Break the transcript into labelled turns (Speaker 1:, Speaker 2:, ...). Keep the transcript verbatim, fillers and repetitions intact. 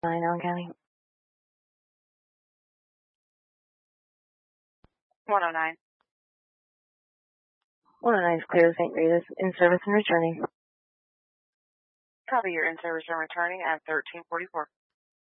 Speaker 1: nine Allen County.
Speaker 2: one oh nine.
Speaker 1: one oh nine is clear to Saint Rita's, in service and returning.
Speaker 2: Copy, your in service and returning at thirteen forty-four.